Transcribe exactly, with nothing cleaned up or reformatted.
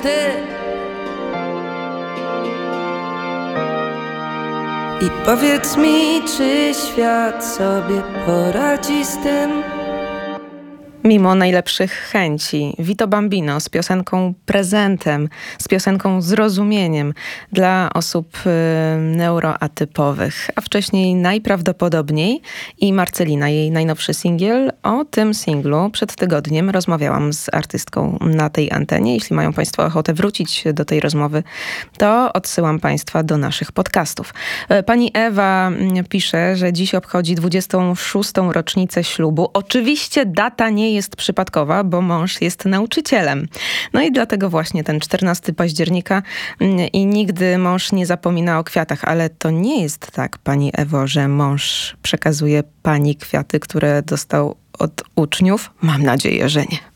Ty. I powiedz mi, czy świat sobie poradzi z tym? Mimo najlepszych chęci, Vito Bambino z piosenką Prezentem, z piosenką Zrozumieniem dla osób y, neuroatypowych, a wcześniej Najprawdopodobniej i Marcelina, jej najnowszy singiel. O tym singlu przed tygodniem rozmawiałam z artystką na tej antenie. Jeśli mają Państwo ochotę wrócić do tej rozmowy, to odsyłam Państwa do naszych podcastów. Pani Ewa pisze, że dziś obchodzi dwudziestą szóstą rocznicę ślubu. Oczywiście data nie jest przypadkowa, bo mąż jest nauczycielem. No i dlatego właśnie ten czternastego października i nigdy mąż nie zapomina o kwiatach, ale to nie jest tak, pani Ewo, że mąż przekazuje pani kwiaty, które dostał od uczniów. Mam nadzieję, że nie.